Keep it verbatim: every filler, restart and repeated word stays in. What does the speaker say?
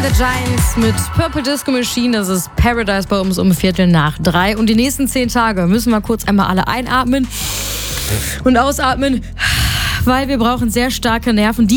the Giants mit Purple Disco Machine. Das ist Paradise bei uns um Viertel nach drei. Und die nächsten zehn Tage müssen wir kurz einmal alle einatmen und ausatmen, weil wir brauchen sehr starke Nerven. Die